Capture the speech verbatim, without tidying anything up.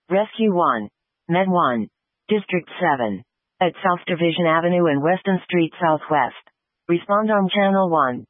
Rescue one. Med one. District seven. At South Division Avenue and Weston Street Southwest. Respond on Channel one.